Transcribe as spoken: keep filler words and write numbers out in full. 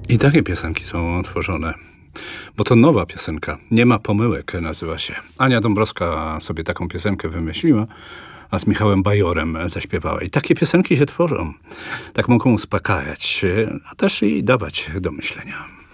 I takie piosenki są tworzone. Bo to nowa piosenka. Nie ma pomyłek nazywa się. Ania Dąbrowska sobie taką piosenkę wymyśliła, a z Michałem Bajorem zaśpiewała. I takie piosenki się tworzą. Tak mogą uspokajać, a też i dawać do myślenia.